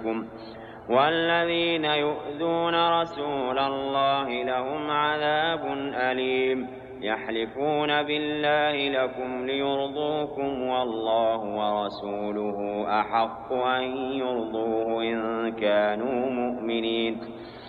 والذين يؤذون رسول الله لهم عذاب أليم يحلفون بالله لكم ليرضوكم والله ورسوله أحق أن يرضوه إن كانوا مؤمنين